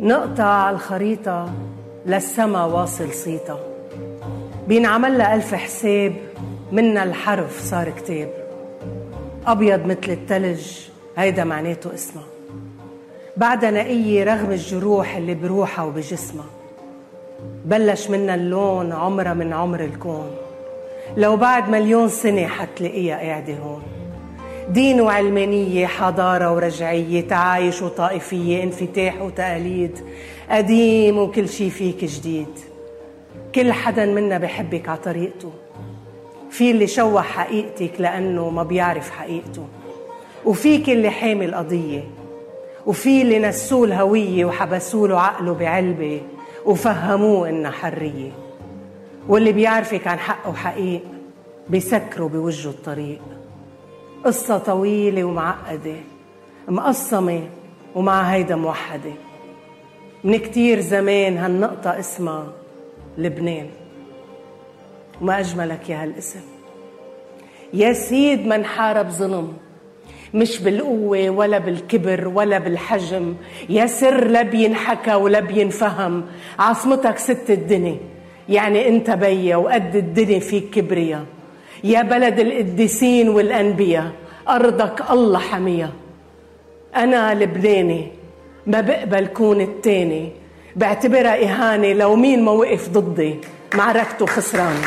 نقطة على الخريطة للسما واصل صيتا، بينعمل لها 1000 حساب، منا الحرف صار كتاب. أبيض مثل التلج هيدا معناته اسمها، بعدها نقية رغم الجروح اللي بروحها وبجسمها. بلش منا اللون عمرها من عمر الكون، لو بعد 1,000,000 سنة حتلاقيها قاعدة هون. دين وعلمانية، حضارة ورجعية، تعايش وطائفية، انفتاح وتقاليد، قديم وكل شي فيك جديد. كل حدا منا بحبك على طريقته، في اللي شوه حقيقتك لأنه ما بيعرف حقيقته، وفيك اللي حامي القضية، وفي اللي نسوه الهوية وحبسوله عقله بعلبة وفهموه إنها حرية، واللي بيعرفك عن حق وحقيق بيسكروا بوجه الطريق. قصة طويلة ومعقدة، مقسمة ومع هيدا موحدة. من كتير زمان هالنقطة اسمها لبنان، وما أجملك يا هالاسم. يا سيد من حارب ظلم، مش بالقوة ولا بالكبر ولا بالحجم، يا سر لا بينحكى ولا بينفهم. عاصمتك ست الدنيا، يعني انت بيا وقد الدنيا فيك كبريا. يا بلد القديسين والأنبياء، أرضك الله حميها. أنا لبناني، ما بقبل كون التاني، بعتبرها إهانة لو مين ما وقف ضدي، معركته خسرانة.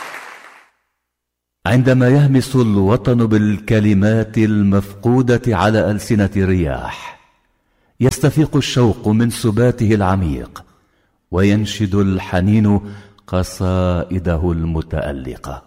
عندما يهمس الوطن بالكلمات المفقودة على ألسنة الرياح، يستفيق الشوق من سباته العميق، وينشد الحنين قصائده المتألقة.